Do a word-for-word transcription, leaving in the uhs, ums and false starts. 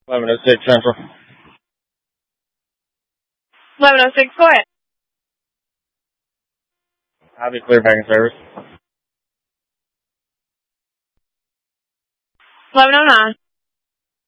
eleven oh six Central. eleven oh six, go ahead. Copy, clear bagging service. eleven oh nine.